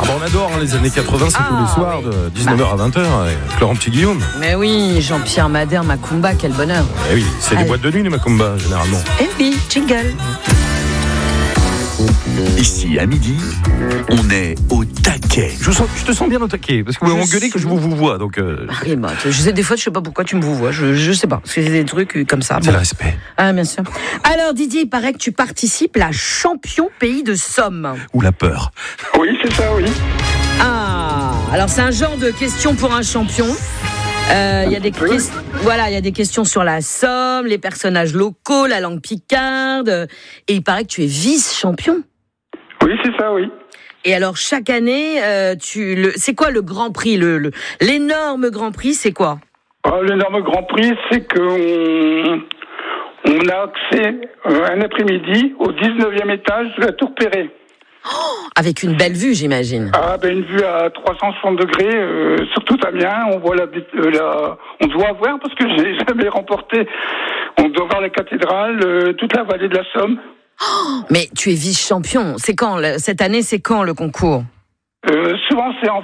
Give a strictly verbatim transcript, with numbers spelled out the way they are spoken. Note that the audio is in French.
bon, on adore hein, les années quatre-vingts, c'est Ah, tous les soirs oui. de dix-neuf heures à vingt heures avec Laurent Petit-Guillaume. Mais oui, Jean-Pierre Madère, Macumba, quel bonheur. Eh oui, c'est les Allez. boîtes de nuit les Macumba généralement. Eh oui, jingle. Ici, à midi, on est au taquet. Je, sens, je te sens bien au taquet, parce que vous Je m'engueulez que je vous vous vois, donc... Euh, Marie, bah, je sais, des fois, je sais pas pourquoi tu me vous vois. Je, je sais pas. C'est des trucs comme ça. c'est Bon. le respect. Ah, bien sûr. Alors, Didier, il paraît que tu participes à Champion Pays de Somme. Ou la peur. Oui, c'est ça, oui. Ah, alors c'est un genre de question pour un champion. Euh, Il y a des peu. ques- voilà, il y a des questions sur la Somme, les personnages locaux, la langue picarde. Et il paraît que tu es vice-champion. Oui, c'est ça, oui. Et alors chaque année, euh, tu le, c'est quoi le Grand Prix, le, le- l'énorme Grand Prix, c'est quoi? Ah, l'énorme Grand Prix, c'est qu'on on a accès euh, un après-midi au dix-neuvième étage de la Tour Perret. Avec une belle vue, j'imagine. Ah, ben une vue à trois cent soixante degrés euh, sur tout Amiens. On voit la, euh, la, on doit voir parce que j'ai jamais remporté. On doit voir la cathédrale, euh, toute la vallée de la Somme. Mais tu es vice-champion. C'est quand le- cette année? C'est quand le concours? Euh, souvent c'est en